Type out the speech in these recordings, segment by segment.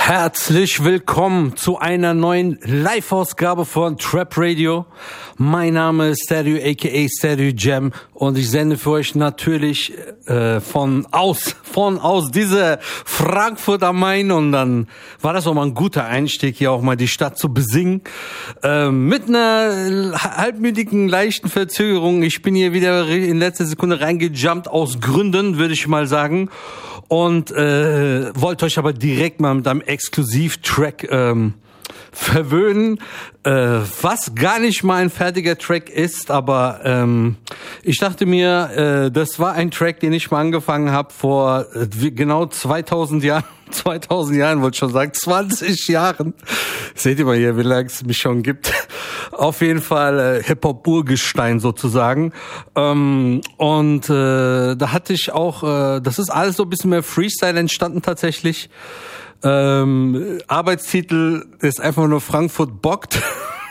Herzlich willkommen zu einer neuen Live-Ausgabe von Trap Radio. Mein Name ist Stereo aka Stereo Jam und ich sende für euch natürlich von aus dieser Frankfurt am Main, und dann war das auch mal ein guter Einstieg, hier auch mal die Stadt zu besingen. Mit einer halbminütigen leichten Verzögerung. Ich bin hier wieder in letzter Sekunde reingejumpt, aus Gründen, würde ich mal sagen. Und wollte euch aber direkt mal mit einem Exklusivtrack verwöhnen, was gar nicht mal ein fertiger Track ist, aber ich dachte mir, das war ein Track, den ich mal angefangen habe vor genau 2000 Jahren wollte ich schon sagen, 20 Jahren. Seht ihr mal hier, wie lange es mich schon gibt. Auf jeden Fall Hip-Hop-Urgestein sozusagen. Und da hatte ich auch, das ist alles so ein bisschen mehr Freestyle entstanden tatsächlich. Arbeitstitel ist einfach nur Frankfurt bockt.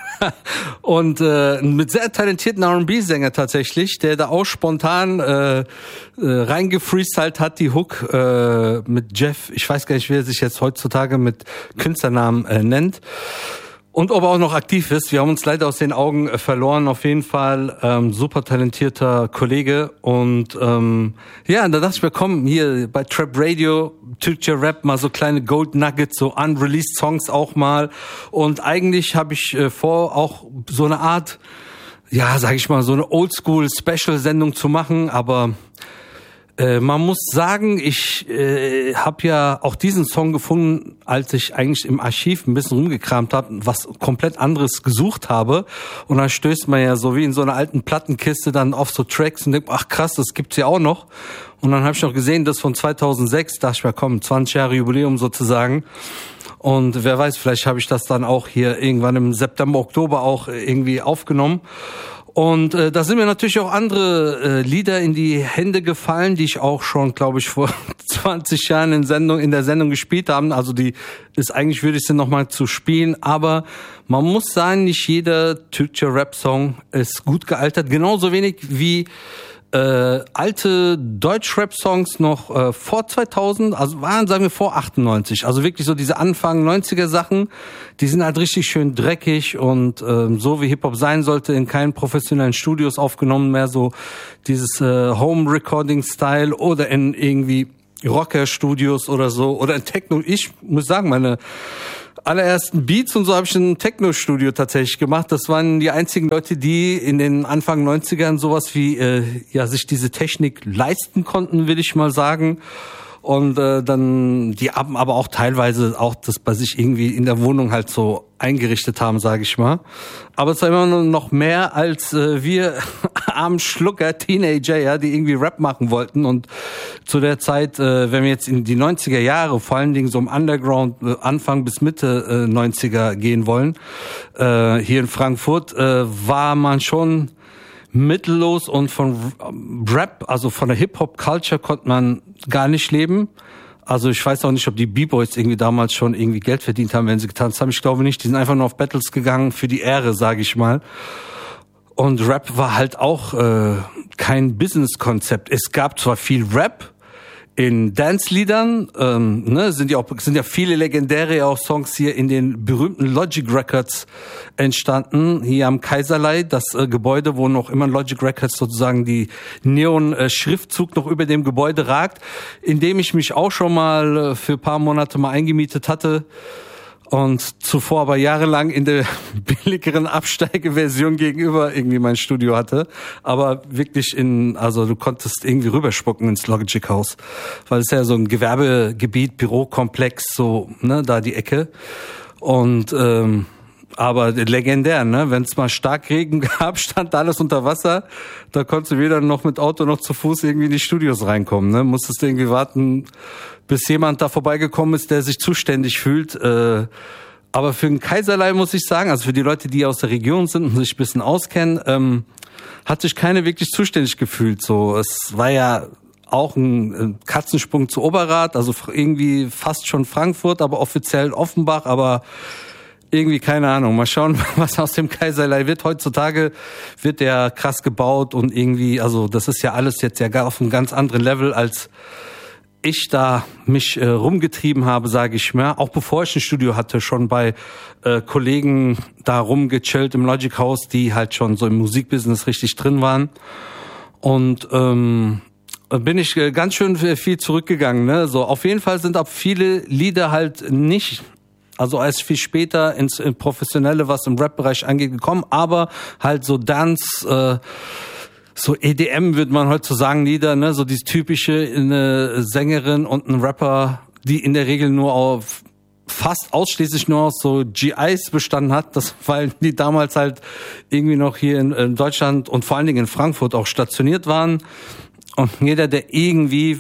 Und mit sehr talentierten R&B-Sänger tatsächlich, der da auch spontan reingefreestylt hat, die Hook mit Jeff, ich weiß gar nicht, wie er sich jetzt heutzutage mit Künstlernamen nennt. Und ob er auch noch aktiv ist. Wir haben uns leider aus den Augen verloren. Auf jeden Fall super talentierter Kollege. Und ja, da dachte ich mir, komm, hier bei Trap Radio, Türkischer Rap, mal so kleine Gold Nuggets, so unreleased Songs auch mal. Und eigentlich habe ich vor, auch so eine Art, ja, sag ich mal, so eine Oldschool-Special-Sendung zu machen. Aber man muss sagen, ich habe ja auch diesen Song gefunden, als ich eigentlich im Archiv ein bisschen rumgekramt habe, was komplett anderes gesucht habe. Und dann stößt man ja so wie in so einer alten Plattenkiste dann auf so Tracks und denkt, ach krass, das gibt's ja auch noch. Und dann habe ich noch gesehen, das von 2006, dachte ich mir, komm, 20 Jahre Jubiläum sozusagen. Und wer weiß, vielleicht habe ich das dann auch hier irgendwann im September, Oktober auch irgendwie aufgenommen. Und da sind mir natürlich auch andere Lieder in die Hände gefallen, die ich auch schon, glaube ich, vor 20 Jahren in der Sendung gespielt haben. Also die ist eigentlich würdig, sie nochmal zu spielen. Aber man muss sagen, nicht jeder türkische Rap-Song ist gut gealtert. Genauso wenig wie alte Deutsch-Rap-Songs noch vor 2000, also waren, sagen wir, vor 98. Also wirklich so diese Anfang 90er Sachen, die sind halt richtig schön dreckig und so wie Hip-Hop sein sollte, in keinen professionellen Studios aufgenommen mehr, so dieses Home-Recording-Style oder in irgendwie Rocker-Studios oder so oder in Techno. Ich muss sagen, meine allerersten Beats und so habe ich in einem Techno-Studio tatsächlich gemacht. Das waren die einzigen Leute, die in den Anfang 90ern sowas wie sich diese Technik leisten konnten, will ich mal sagen. Und dann die haben aber auch teilweise auch das bei sich irgendwie in der Wohnung halt so eingerichtet haben, sage ich mal. Aber es war immer noch mehr als wir armen Schlucker Teenager, ja, die irgendwie Rap machen wollten. Und zu der Zeit, wenn wir jetzt in die 90er Jahre, vor allen Dingen so im Underground, Anfang bis Mitte 90er gehen wollen, hier in Frankfurt, war man schon mittellos und von Rap, also von der Hip-Hop-Culture konnte man gar nicht leben. Also ich weiß auch nicht, ob die B-Boys irgendwie damals schon irgendwie Geld verdient haben, wenn sie getanzt haben. Ich glaube nicht, die sind einfach nur auf Battles gegangen für die Ehre, sage ich mal. Und Rap war halt auch kein Business-Konzept. Es gab zwar viel Rap in Dance-Liedern, sind ja viele legendäre auch Songs hier in den berühmten Logic Records entstanden, hier am Kaiserlei, das Gebäude, wo noch immer Logic Records sozusagen die Neon-Schriftzug noch über dem Gebäude ragt, in dem ich mich auch schon mal für ein paar Monate mal eingemietet hatte. Und zuvor aber jahrelang in der billigeren Absteigeversion gegenüber irgendwie mein Studio hatte. Aber wirklich also du konntest irgendwie rüberspucken ins Logic House. Weil es ja so ein Gewerbegebiet, Bürokomplex, so, ne, da die Ecke. Und, aber legendär, ne? Wenn es mal stark Regen gab, stand alles unter Wasser. Da konntest du weder noch mit Auto noch zu Fuß irgendwie in die Studios reinkommen, ne? Musstest du irgendwie warten, bis jemand da vorbeigekommen ist, der sich zuständig fühlt. Aber für den Kaiserlei muss ich sagen, also für die Leute, die aus der Region sind und sich ein bisschen auskennen, hat sich keiner wirklich zuständig gefühlt. So, es war ja auch ein Katzensprung zu Oberrad, also irgendwie fast schon Frankfurt, aber offiziell Offenbach, aber irgendwie keine Ahnung. Mal schauen, was aus dem Kaiserlei wird. Heutzutage wird der krass gebaut und irgendwie, also das ist ja alles jetzt ja auf einem ganz anderen Level als ich da mich rumgetrieben habe, sage ich mal, auch bevor ich ein Studio hatte, schon bei Kollegen da rumgechillt im Logic House, die halt schon so im Musikbusiness richtig drin waren. Und bin ich ganz schön viel zurückgegangen. Ne? So, auf jeden Fall sind auch viele Lieder halt nicht, also erst viel später ins Professionelle, was im Rap-Bereich angeht, gekommen, aber halt so Dance, so EDM würde man heute so sagen, Lieder, ne, so dieses typische, eine Sängerin und ein Rapper, die in der Regel nur auf, fast ausschließlich nur aus so GIs bestanden hat, das, weil die damals halt irgendwie noch hier in Deutschland und vor allen Dingen in Frankfurt auch stationiert waren. Und jeder, der irgendwie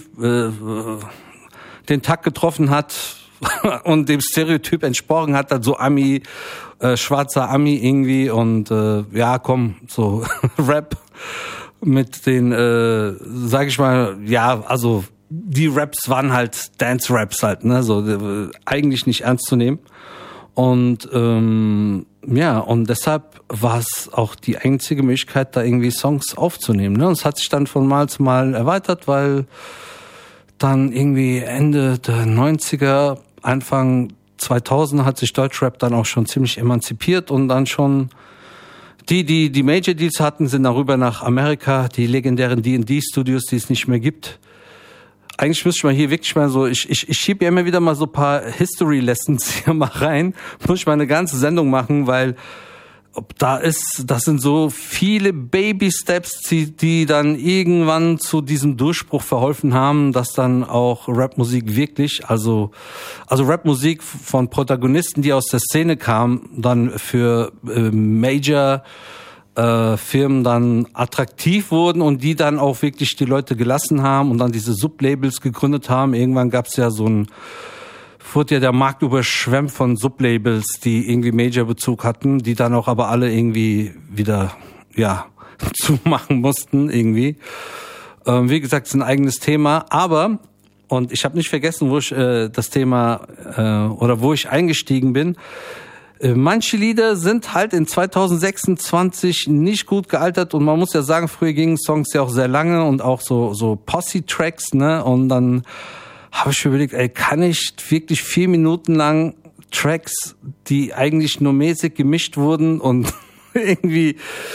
den Takt getroffen hat und dem Stereotyp entsprochen hat, dann so Ami, schwarzer Ami irgendwie und ja, komm, so Rap mit den, sag ich mal, ja, also die Raps waren halt Dance-Raps halt, ne, so eigentlich nicht ernst zu nehmen. Und ja, und deshalb war es auch die einzige Möglichkeit, da irgendwie Songs aufzunehmen. Ne? Und es hat sich dann von Mal zu Mal erweitert, weil dann irgendwie Ende der 90er, Anfang 2000 hat sich Deutschrap dann auch schon ziemlich emanzipiert und dann schon die Major Deals hatten, sind darüber nach Amerika, die legendären D&D Studios, die es nicht mehr gibt. Eigentlich müsste ich mal hier wirklich mal so, ich schiebe ja immer wieder mal so ein paar History Lessons hier mal rein, muss ich mal eine ganze Sendung machen, weil das sind so viele Baby Steps, die dann irgendwann zu diesem Durchbruch verholfen haben, dass dann auch Rapmusik wirklich, also Rapmusik von Protagonisten, die aus der Szene kamen, dann für Major Firmen dann attraktiv wurden und die dann auch wirklich die Leute gelassen haben und dann diese Sublabels gegründet haben. Irgendwann gab es ja wurde ja der Markt überschwemmt von Sublabels, die irgendwie Major-Bezug hatten, die dann auch aber alle irgendwie wieder, ja, zumachen mussten irgendwie. Wie gesagt, es ist ein eigenes Thema, aber, und ich habe nicht vergessen, wo ich das Thema, oder wo ich eingestiegen bin, manche Lieder sind halt in 2026 nicht gut gealtert und man muss ja sagen, früher gingen Songs ja auch sehr lange und auch so Posse-Tracks, ne, und dann habe ich mir überlegt, kann ich wirklich 4 Minuten lang Tracks, die eigentlich nur mäßig gemischt wurden und irgendwie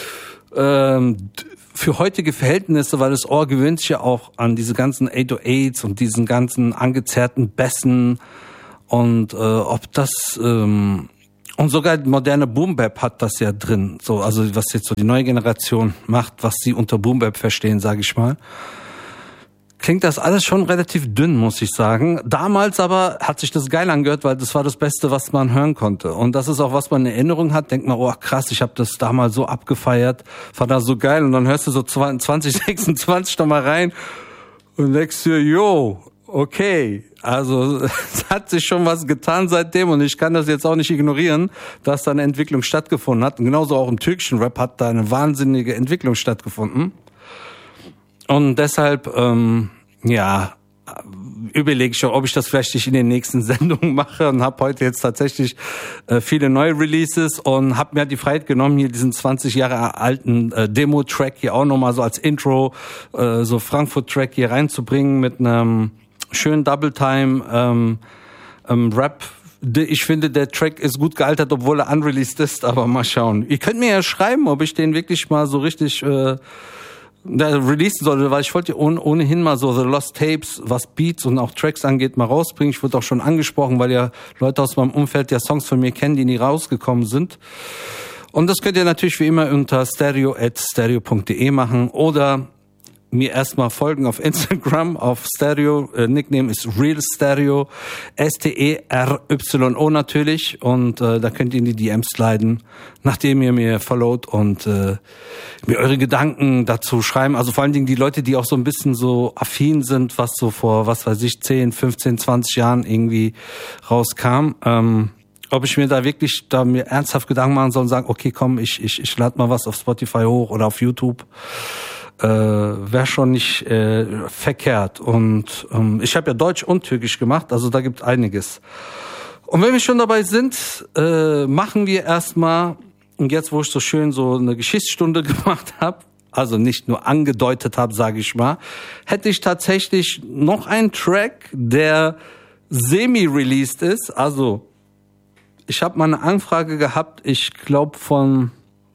für heutige Verhältnisse, weil das Ohr gewöhnt sich ja auch an diese ganzen 808s und diesen ganzen angezerrten Bässen und ob das und sogar moderne Boom-Bap hat das ja drin, so, also was jetzt so die neue Generation macht, was sie unter Boom-Bap verstehen, sage ich mal. Klingt das alles schon relativ dünn, muss ich sagen. Damals aber hat sich das geil angehört, weil das war das Beste, was man hören konnte. Und das ist auch, was man in Erinnerung hat. Denkt man, oh krass, ich habe das damals so abgefeiert, fand das so geil. Und dann hörst du so 2026 noch mal rein und denkst dir, yo, okay, also es hat sich schon was getan seitdem und ich kann das jetzt auch nicht ignorieren, dass da eine Entwicklung stattgefunden hat. Und genauso auch im türkischen Rap hat da eine wahnsinnige Entwicklung stattgefunden. Und deshalb, ja, überlege ich schon, ob ich das vielleicht nicht in den nächsten Sendungen mache und habe heute jetzt tatsächlich viele neue Releases und habe mir die Freiheit genommen, hier diesen 20 Jahre alten Demo-Track hier auch nochmal so als Intro, so Frankfurt-Track hier reinzubringen mit einem schönen Double-Time Rap. Ich finde, der Track ist gut gealtert, obwohl er unreleased ist, aber mal schauen. Ihr könnt mir ja schreiben, ob ich den wirklich mal so richtig releasen sollte, weil ich wollte ohnehin mal so The Lost Tapes, was Beats und auch Tracks angeht, mal rausbringen. Ich wurde auch schon angesprochen, weil ja Leute aus meinem Umfeld ja Songs von mir kennen, die nie rausgekommen sind. Und das könnt ihr natürlich wie immer unter stereo@stereo.de machen oder mir erstmal folgen auf Instagram, auf Stereo, Nickname ist Real Stereo, STERYO natürlich und da könnt ihr in die DMs sliden, nachdem ihr mir followt und mir eure Gedanken dazu schreiben, also vor allen Dingen die Leute, die auch so ein bisschen so affin sind, was so vor, was weiß ich, 10, 15, 20 Jahren irgendwie rauskam, ob ich mir da wirklich mir ernsthaft Gedanken machen soll und sagen, okay, komm, ich lade mal was auf Spotify hoch oder auf YouTube. Wäre schon nicht verkehrt. Und ich habe ja Deutsch und Türkisch gemacht, also da gibt einiges. Und wenn wir schon dabei sind, machen wir erstmal, und jetzt wo ich so schön so eine Geschichtsstunde gemacht habe, also nicht nur angedeutet habe, sage ich mal, hätte ich tatsächlich noch einen Track, der semi-released ist. Also ich habe mal eine Anfrage gehabt, ich glaube von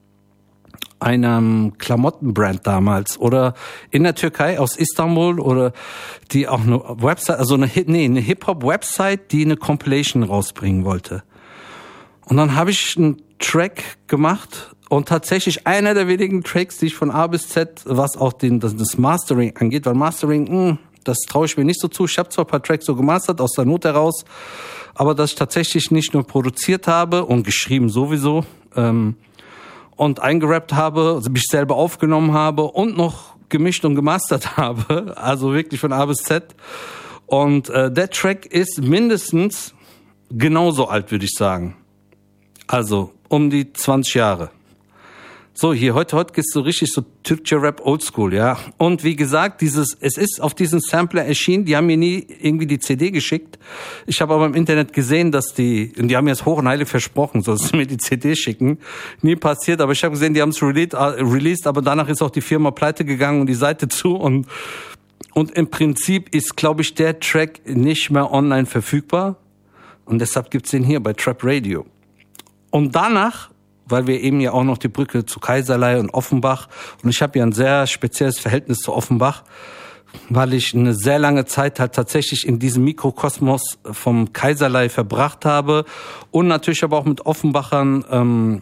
einem Klamottenbrand damals oder in der Türkei aus Istanbul oder die auch eine Website, also eine Hip-Hop-Website, die eine Compilation rausbringen wollte. Und dann habe ich einen Track gemacht und tatsächlich einer der wenigen Tracks, die ich von A bis Z, was auch das Mastering angeht, weil Mastering, das traue ich mir nicht so zu. Ich habe zwar ein paar Tracks so gemastert, aus der Not heraus, aber dass ich tatsächlich nicht nur produziert habe und geschrieben sowieso, und eingerappt habe, also mich selber aufgenommen habe und noch gemischt und gemastert habe, also wirklich von A bis Z. Und der Track ist mindestens genauso alt, würde ich sagen. Also um die 20 Jahre. So, hier, heute geht's so richtig so Türkischer Rap Oldschool, ja. Und wie gesagt, es ist auf diesen Sampler erschienen, die haben mir nie irgendwie die CD geschickt. Ich habe aber im Internet gesehen, und die haben mir das hoch und heilig versprochen, so dass sie mir die CD schicken. Nie passiert, aber ich habe gesehen, die haben es released, aber danach ist auch die Firma pleite gegangen und die Seite zu und im Prinzip ist, glaube ich, der Track nicht mehr online verfügbar und deshalb gibt's den hier bei Trap Radio. Und danach, weil wir eben ja auch noch die Brücke zu Kaiserlei und Offenbach, und ich habe ja ein sehr spezielles Verhältnis zu Offenbach, weil ich eine sehr lange Zeit halt tatsächlich in diesem Mikrokosmos vom Kaiserlei verbracht habe und natürlich aber auch mit Offenbachern,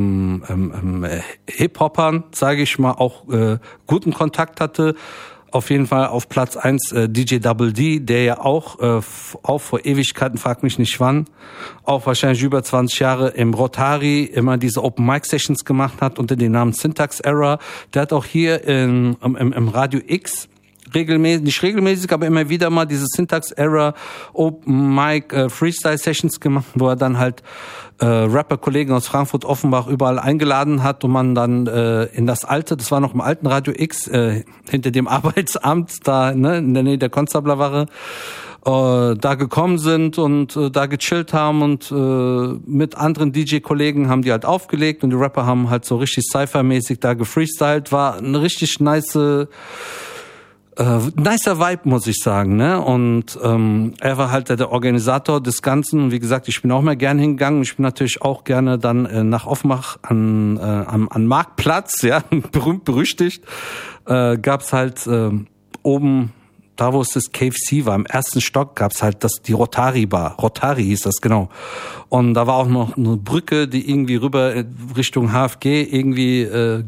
Hip-Hopern, sage ich mal, auch guten Kontakt hatte. Auf jeden Fall auf Platz 1 DJ Double D, der ja auch vor Ewigkeiten, frag mich nicht wann, auch wahrscheinlich über 20 Jahre im Rotary immer diese Open Mic Sessions gemacht hat unter dem Namen Syntax Error. Der hat auch hier im Radio X nicht regelmäßig, aber immer wieder mal diese Syntax Error Open Mic Freestyle Sessions gemacht, wo er dann halt Rapper-Kollegen aus Frankfurt, Offenbach überall eingeladen hat und man dann in das war noch im alten Radio X, hinter dem Arbeitsamt, da in der Nähe der Konstablerwache, da gekommen sind und da gechillt haben und mit anderen DJ-Kollegen haben die halt aufgelegt und die Rapper haben halt so richtig Cypher-mäßig da gefreestylt. War eine richtig nicer Vibe, muss ich sagen, ne? Und er war halt der Organisator des Ganzen. Und wie gesagt, ich bin auch mal gerne hingegangen. Ich bin natürlich auch gerne dann nach Offenbach am Marktplatz, ja, berühmt berüchtigt. Gab's halt oben, da wo es das KFC war, im ersten Stock gab's halt die Rotary Bar. Rotary hieß das, genau. Und da war auch noch eine Brücke, die irgendwie rüber Richtung HFG irgendwie